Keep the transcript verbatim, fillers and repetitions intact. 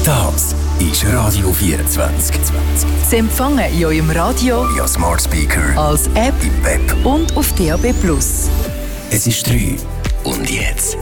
Das ist Radio vierundzwanzig. Sie empfangen in eurem Radio, via Smart Speaker, als App im Web und auf D A B plus. Es ist drei. Und jetzt